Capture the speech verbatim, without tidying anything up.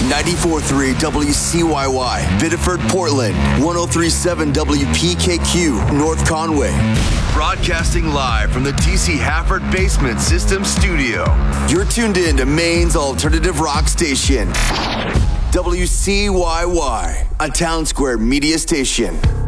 ninety-four point three W C Y Y, Biddeford, Portland, one oh three point seven W P K Q, North Conway. Broadcasting live from the D C Hafford Basement System Studio. You're tuned in to Maine's alternative rock station, W C Y Y, a Town Square media station.